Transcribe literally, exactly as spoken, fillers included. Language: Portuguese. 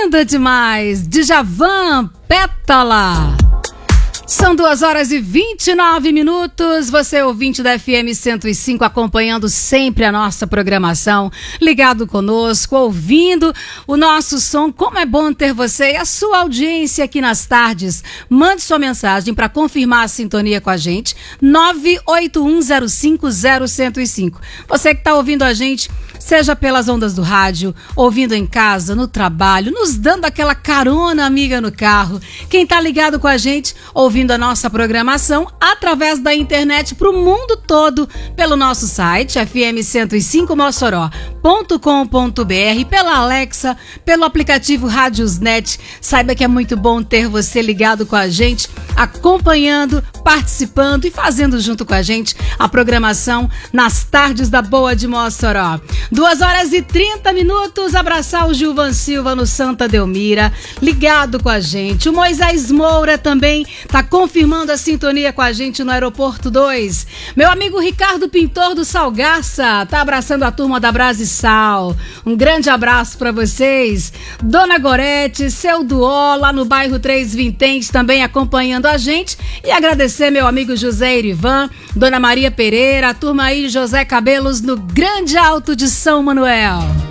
Linda demais! Djavan, Pétala. São duas horas e vinte e nove minutos. Você, ouvinte da F M cento e cinco, acompanhando sempre a nossa programação, ligado conosco, ouvindo o nosso som. Como é bom ter você e a sua audiência aqui nas tardes. Mande sua mensagem para confirmar a sintonia com a gente. nove oito um zero cinco zero zero zero cinco. Você que está ouvindo a gente, seja pelas ondas do rádio, ouvindo em casa, no trabalho, nos dando aquela carona amiga no carro. Quem está ligado com a gente, ouvindo a nossa programação através da internet para o mundo todo, pelo nosso site f m cento e cinco mossoró ponto com ponto b r, pela Alexa, pelo aplicativo Radiosnet. Saiba que é muito bom ter você ligado com a gente, acompanhando, participando e fazendo junto com a gente a programação nas tardes da Boa de Mossoró. Duas horas e trinta minutos. Abraçar o Gilvan Silva no Santa Delmira, ligado com a gente. O Moisés Moura também tá confirmando a sintonia com a gente no Aeroporto dois. Meu amigo Ricardo Pintor do Salgaça tá abraçando a turma da Brasisal. Um grande abraço para vocês. Dona Gorete, seu Duó, lá no bairro Três Vinténs, também acompanhando a gente. E agradecer meu amigo José Irivan, Dona Maria Pereira, a turma aí de José Cabelos no Grande Alto de São Manuel.